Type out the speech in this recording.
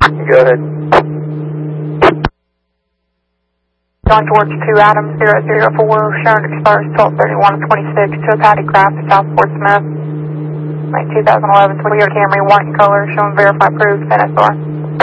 Go ahead. John George 2 Adam 004, shown expires 12/31/26 to a Patty Craft, South Fort Smith. 2011 Toyota Camry, white in color, showing verified approved, FedEx.